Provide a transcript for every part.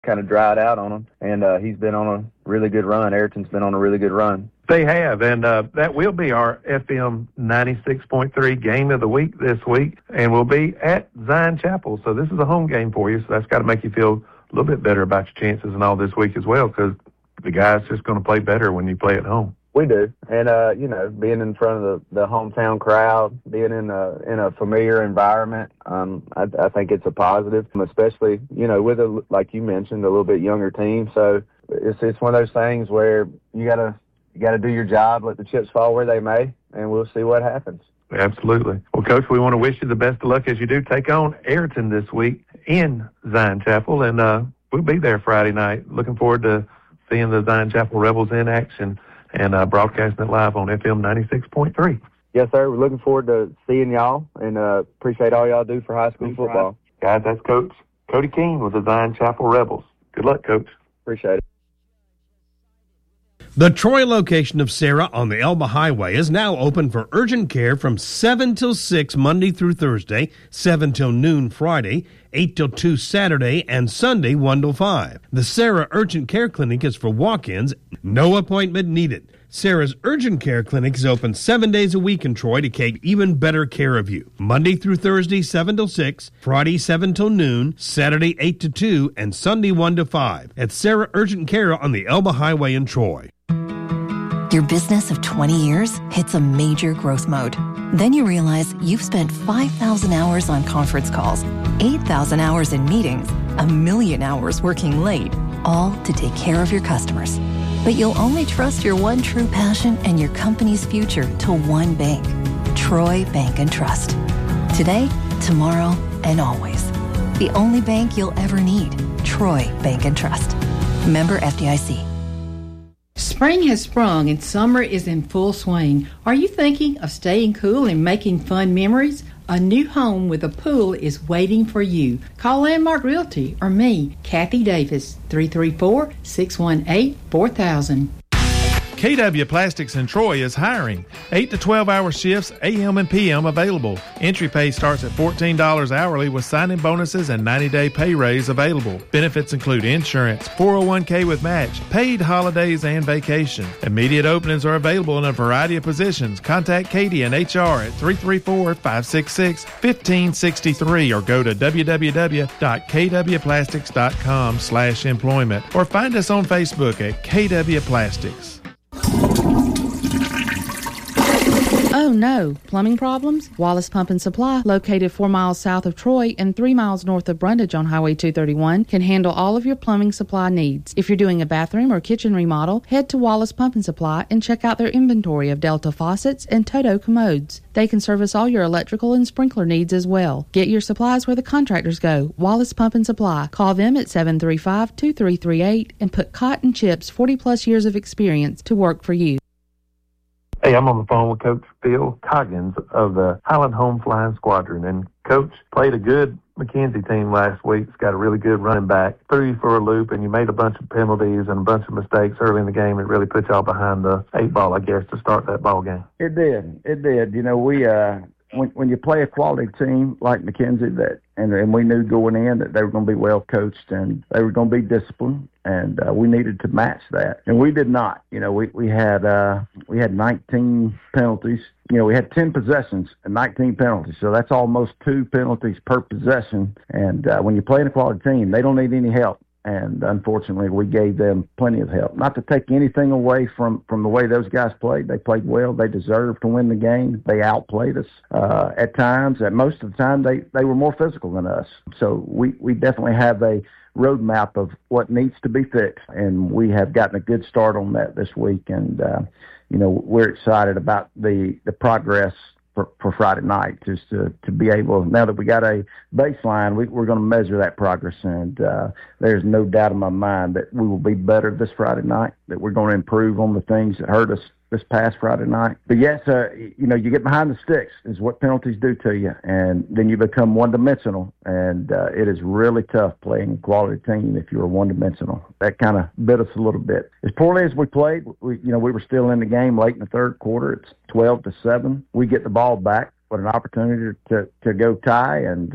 kind of dried out on him, and he's been on a really good run. Ayrton's been on a really good run. They have, and that will be our FM 96.3 game of the week this week, and we'll be at Zion Chapel. So this is a home game for you, so that's got to make you feel a little bit better about your chances and all this week as well, because the guys just going to play better when you play at home. We do, and being in front of the hometown crowd, being in a familiar environment, I think it's a positive, especially with like you mentioned, a little bit younger team. So it's one of those things where you gotta do your job, let the chips fall where they may, and we'll see what happens. Absolutely. Well, Coach, we want to wish you the best of luck as you do take on Ayrton this week in Zion Chapel, and we'll be there Friday night. Looking forward to seeing the Zion Chapel Rebels in action and broadcasting it live on FM 96.3. Yes, sir. We're looking forward to seeing y'all, and appreciate all y'all do for high school football. Guys, that's Coach Cody Keene with the Zion Chapel Rebels. Good luck, Coach. Appreciate it. The Troy location of Sarah on the Elba Highway is now open for urgent care from 7 till 6 Monday through Thursday, 7 till noon Friday, 8 till 2 Saturday, and Sunday 1 till 5. The Sarah Urgent Care Clinic is for walk-ins, no appointment needed. Sarah's Urgent Care Clinic is open 7 days a week in Troy to take even better care of you. Monday through Thursday, 7 till 6, Friday, 7 till noon, Saturday, 8 to 2, and Sunday, 1 to 5 at Sarah Urgent Care on the Elba Highway in Troy. Your business of 20 years hits a major growth mode. Then you realize you've spent 5,000 hours on conference calls, 8,000 hours in meetings, 1,000,000 hours working late, all to take care of your customers. But you'll only trust your one true passion and your company's future to one bank, Troy Bank and Trust. Today, tomorrow, and always. The only bank you'll ever need, Troy Bank and Trust. Member FDIC. Spring has sprung and summer is in full swing. Are you thinking of staying cool and making fun memories? A new home with a pool is waiting for you. Call Landmark Realty or me, Kathy Davis, 334-618-4000. KW Plastics in Troy is hiring. 8 to 12-hour shifts, AM and PM available. Entry pay starts at $14 hourly with sign-in bonuses and 90-day pay raise available. Benefits include insurance, 401k with match, paid holidays, and vacation. Immediate openings are available in a variety of positions. Contact Katie and HR at 334-566-1563 or go to www.kwplastics.com/employment or find us on Facebook at KW Plastics. Oh no, plumbing problems? Wallace Pump and Supply, located 4 miles south of Troy and 3 miles north of Brundage on Highway 231, can handle all of your plumbing supply needs. If you're doing a bathroom or kitchen remodel, head to Wallace Pump and Supply and check out their inventory of Delta faucets and Toto commodes. They can service all your electrical and sprinkler needs as well. Get your supplies where the contractors go. Wallace Pump and Supply. Call them at 735-2338 and put Cotton Chip's 40-plus years of experience to work for you. Hey, I'm on the phone with Coach Phil Coggins of the Highland Home Flying Squadron. And Coach played a good McKenzie team last week. It's got a really good running back. Threw you for a loop, and you made a bunch of penalties and a bunch of mistakes early in the game. It really put y'all behind the 8 ball, I guess, to start that ball game. It did. We when you play a quality team like McKenzie, and we knew going in that they were going to be well coached and they were going to be disciplined, and we needed to match that, and we did not. We had 19 penalties. We had 10 possessions and 19 penalties, so that's almost 2 penalties per possession. And when you play in a quality team, they don't need any help. And unfortunately, we gave them plenty of help. Not to take anything away from the way those guys played. They played well. They deserved to win the game. They outplayed us at times. At most of the time, they were more physical than us. So we definitely have a roadmap of what needs to be fixed, and we have gotten a good start on that this week. And we're excited about the progress for Friday night, just to be able, now that we got a baseline, we're going to measure that progress. And there's no doubt in my mind that we will be better this Friday night, that we're going to improve on the things that hurt us this past Friday night. But yes, you get behind the sticks is what penalties do to you, and then you become one-dimensional, and it is really tough playing a quality team if you're one-dimensional. That kind of bit us a little bit. As poorly as we played, we were still in the game late in the third quarter. It's 12-7. We get the ball back. what an opportunity to go tie and,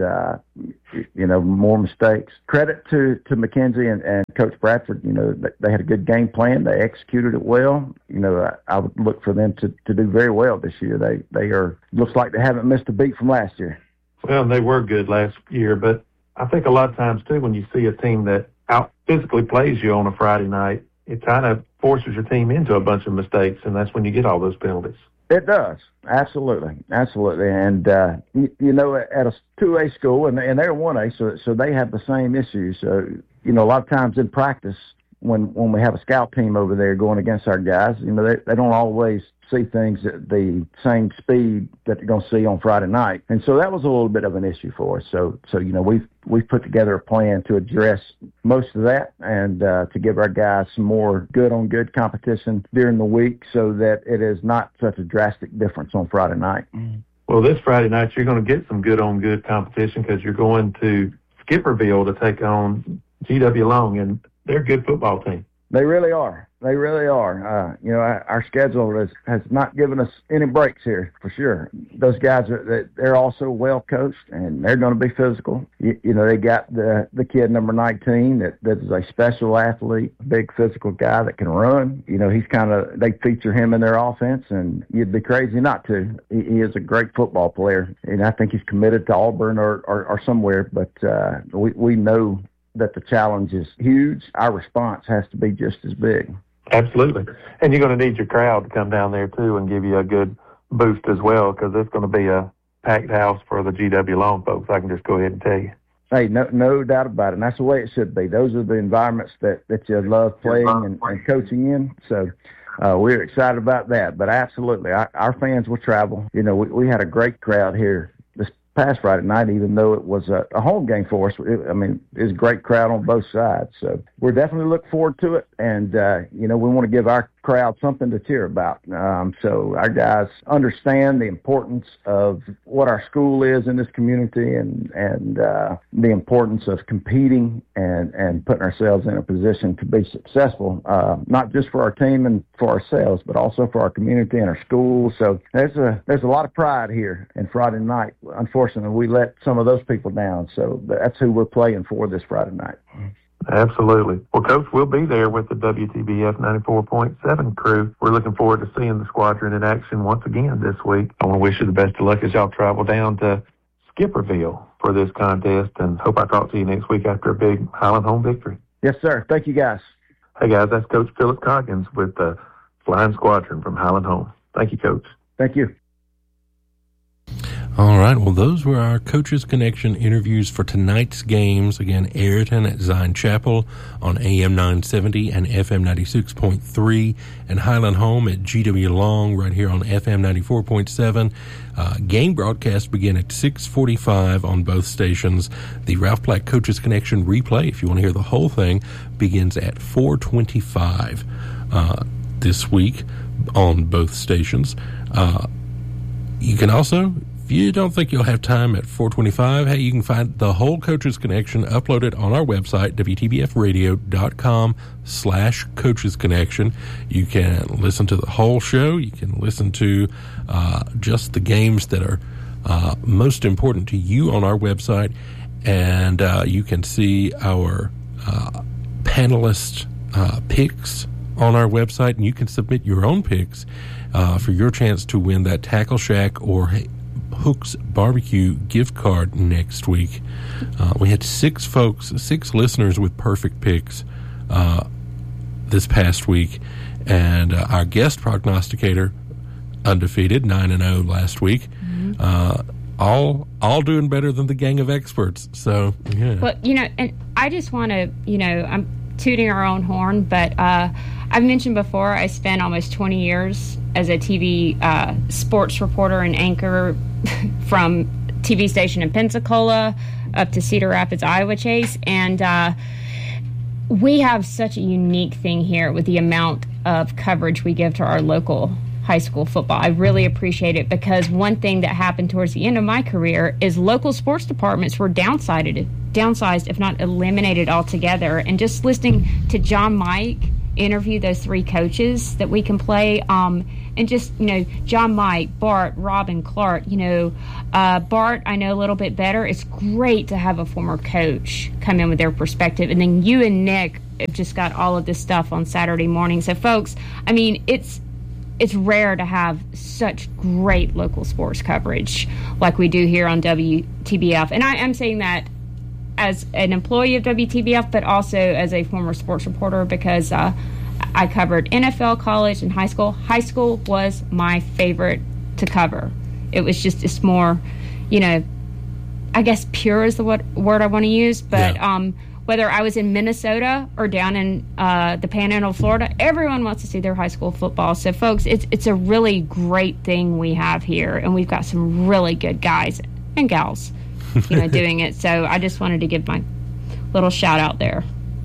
more mistakes. Credit to McKenzie and Coach Bradford. They had a good game plan. They executed it well. I would look for them to do very well this year. They looks like they haven't missed a beat from last year. Well, they were good last year, but I think a lot of times, too, when you see a team that out-physically plays you on a Friday night, it kind of forces your team into a bunch of mistakes, and that's when you get all those penalties. It does. Absolutely. And, at a 2A school, and they're 1A, so they have the same issues. So, a lot of times in practice, when we have a scout team over there going against our guys, they don't always see things at the same speed that they're going to see on Friday night. And so that was a little bit of an issue for us. So we've put together a plan to address most of that and to give our guys some more good-on-good competition during the week so that it is not such a drastic difference on Friday night. Well, this Friday night you're going to get some good-on-good competition because you're going to Skipperville to take on GW Long, and they're a good football team. They really are. Our schedule has not given us any breaks here, for sure. Those guys they're also well coached, and they're going to be physical. They got the kid number 19 that is a special athlete, big physical guy that can run. They feature him in their offense, and you'd be crazy not to. He is a great football player, and I think he's committed to Auburn or somewhere. But we know that the challenge is huge. Our response has to be just as big. Absolutely. And you're going to need your crowd to come down there, too, and give you a good boost as well, because it's going to be a packed house for the GW Long folks. I can just go ahead and tell you. Hey, no doubt about it. And that's the way it should be. Those are the environments that you love playing and coaching in. So we're excited about that. But absolutely, our fans will travel. We had a great crowd here this past Friday night, even though it was a home game for us. It was a great crowd on both sides. So we're definitely looking forward to it. And, we want to give our crowd something to cheer about. So our guys understand the importance of what our school is in this community and the importance of competing and putting ourselves in a position to be successful, not just for our team and for ourselves, but also for our community and our schools. So there's a lot of pride here. And Friday night, unfortunately, we let some of those people down. So that's who we're playing for this Friday night. Absolutely. Well, Coach, we'll be there with the WTBF 94.7 crew. We're looking forward to seeing the squadron in action once again this week. I want to wish you the best of luck as y'all travel down to Skipperville for this contest, and hope I talk to you next week after a big Highland home victory. Yes, sir. Thank you, guys. Hey, guys, that's Coach Philip Coggins with the Flying Squadron from Highland Home. Thank you, Coach. Thank you. All right, well, those were our Coaches Connection interviews for tonight's games. Again, Ayrton at Zion Chapel on AM 970 and FM 96.3, and Highland Home at GW Long right here on FM 94.7. Game broadcasts begin at 6:45 on both stations. The Ralph Black Coaches Connection replay, if you want to hear the whole thing, begins at 4:25 this week on both stations. You can also, if you don't think you'll have time at 4:25, hey, you can find the whole Coaches Connection uploaded on our website, WTBFradio.com/Coaches Connection. You can listen to the whole show. You can listen to just the games that are most important to you on our website. And you can see our panelist picks on our website. And you can submit your own picks for your chance to win that Tackle Shack or Hook's Barbecue gift card next week. We had six listeners with perfect picks this past week, and our guest prognosticator, undefeated, 9-0 last week. All doing better than the gang of experts. So yeah. Well, and I just want to, I'm tooting our own horn, but I've mentioned before I spent almost 20 years as a TV sports reporter and anchor from TV station in Pensacola up to Cedar Rapids, Iowa Chase, and we have such a unique thing here with the amount of coverage we give to our local high school football. I really appreciate it, because one thing that happened towards the end of my career is local sports departments were downsized, if not eliminated altogether. And just listening to John Mike interview those 3 coaches that we can play. And just, John Mike, Bart, Robin, Clark, Bart, I know a little bit better. It's great to have a former coach come in with their perspective. And then you and Nick have just got all of this stuff on Saturday morning. So, folks, I mean, it's rare to have such great local sports coverage like we do here on WTBF. And I am saying that as an employee of WTBF, but also as a former sports reporter, because I covered NFL, college, and high school. High school was my favorite to cover. It's more, I guess pure is the word I want to use. But whether I was in Minnesota or down in the Panhandle of Florida, everyone wants to see their high school football. So, folks, it's a really great thing we have here, and we've got some really good guys and gals, doing it. So I just wanted to give my little shout out there.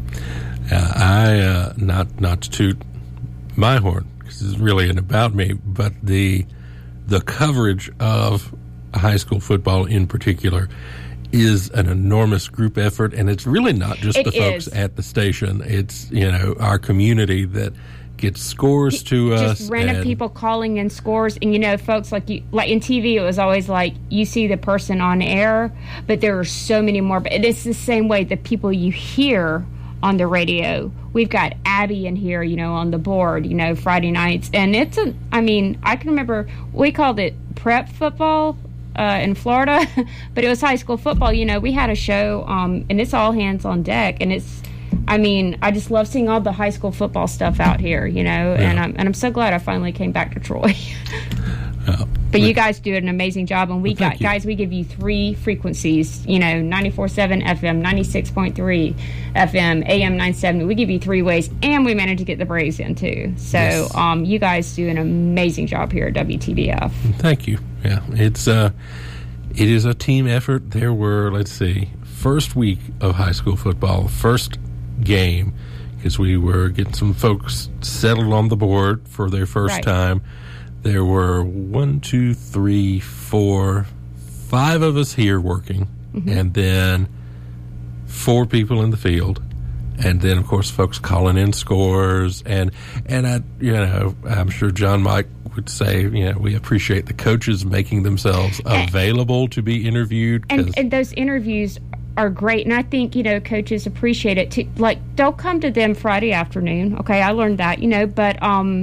I not to toot my horn, because it's really about me, but the coverage of high school football in particular is an enormous group effort, and it's really not just the folks at the station. It's our community that gets scores to us. Just random people calling in scores, and folks, like in TV, it was always like you see the person on air, but there are so many more. But it's the same way the people you hear on the radio. We've got Abby in here, on the board, Friday nights. And I can remember we called it prep football in Florida, but it was high school football. We had a show, and it's all hands on deck. And I just love seeing all the high school football stuff out here, and I'm so glad I finally came back to Troy. But you guys do an amazing job, and we give you 3 frequencies, 94.7 FM, 96.3 FM, AM 970. We give you 3 ways, and we managed to get the Braves in too. So yes. You guys do an amazing job here at WTBF. Thank you. Yeah, it is a team effort. There were, first week of high school football, first game, because we were getting some folks settled on the board for their first time. There were 1, 2, 3, 4, 5 of us here working, and then 4 people in the field, and then of course folks calling in scores, and I'm sure John Mike would say, we appreciate the coaches making themselves available to be interviewed, and those interviews are great, and I think coaches appreciate it too. Like, don't come to them Friday afternoon. Okay, I learned that, but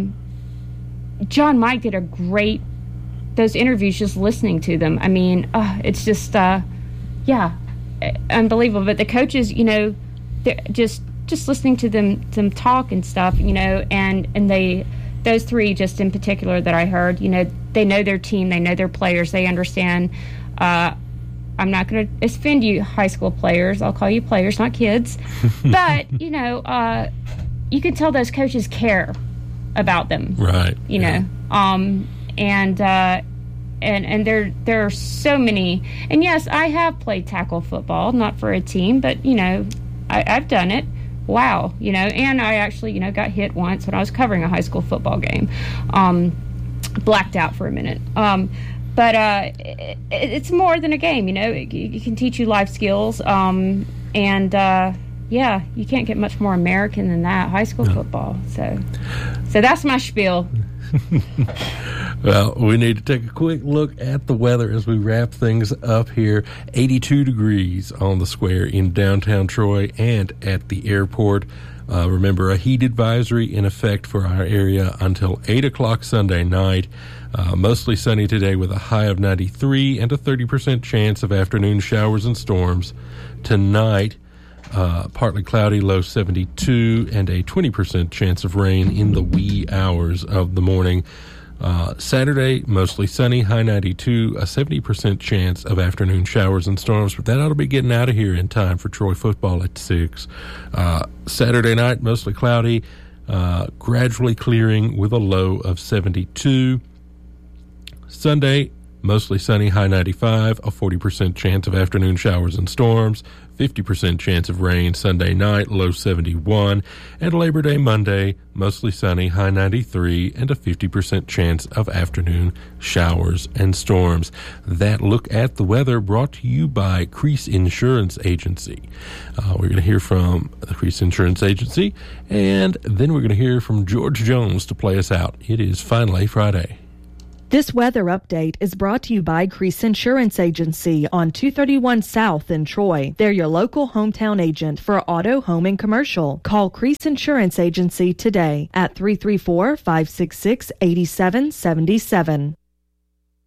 John Mike did those interviews, just listening to them. I mean, it's just, unbelievable. But the coaches, they're just listening to them talk and stuff, and those 3 just in particular that I heard, they know their team, they know their players, they understand. I'm not going to offend you high school players. I'll call you players, not kids. But, you can tell those coaches care about them, right? And there are so many. And yes, I have played tackle football, not for a team, but I've done it. Wow, and I actually got hit once when I was covering a high school football game, blacked out for a minute. But it's more than a game, It can teach you life skills, yeah, you can't get much more American than that, high school football. So that's my spiel. Well, we need to take a quick look at the weather as we wrap things up here. 82 degrees on the square in downtown Troy and at the airport. Remember, a heat advisory in effect for our area until 8 o'clock Sunday night. Mostly sunny today with a high of 93 and a 30% chance of afternoon showers and storms. Tonight, partly cloudy, low 72, and a 20% chance of rain in the wee hours of the morning. Saturday, mostly sunny, high 92, a 70% chance of afternoon showers and storms, but that ought to be getting out of here in time for Troy football at 6. Saturday night, mostly cloudy, gradually clearing with a low of 72. Sunday, Mostly sunny, high 95, a 40% chance of afternoon showers and storms, 50% chance of rain Sunday night, low 71, and Labor Day Monday, mostly sunny, high 93, and a 50% chance of afternoon showers and storms. That look at the weather brought to you by Crease Insurance Agency. We're going to hear from the Crease Insurance Agency, and then we're going to hear from George Jones to play us out. It is finally Friday. This weather update is brought to you by Crease Insurance Agency on 231 South in Troy. They're your local hometown agent for auto, home, and commercial. Call Crease Insurance Agency today at 334-566-8777.